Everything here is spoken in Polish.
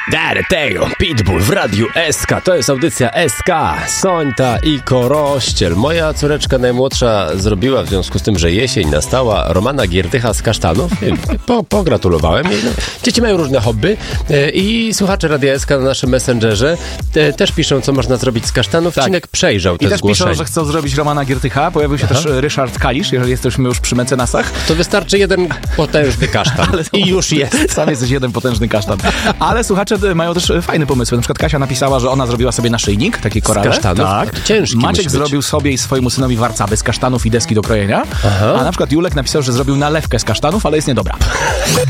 Tego, Pitbull w Radiu SK, to jest audycja SK, Sońta i Korościel. Moja córeczka najmłodsza zrobiła, w związku z tym, że jesień nastała, Romana Giertycha z kasztanów. Pogratulowałem jej. No. Dzieci mają różne hobby i słuchacze Radia SK na naszym Messengerze też piszą, co można zrobić z kasztanów. Tak. Cinek przejrzał te I też zgłoszenia. piszą, że chcą zrobić Romana Giertycha. Pojawił się też Ryszard Kalisz, jeżeli jesteśmy już przy mecenasach. To wystarczy jeden potężny kasztan i już jest. Sam jesteś jeden potężny kasztan. Ale słuchacze mają też fajne pomysły. Na przykład Kasia napisała, że ona zrobiła sobie naszyjnik, takie korale. Z kasztanów? Tak. Ciężki musi Maciek być. zrobił sobie i swojemu synowi warcaby z kasztanów i deski do krojenia. A na przykład Julek napisał, że zrobił nalewkę z kasztanów, ale jest niedobra.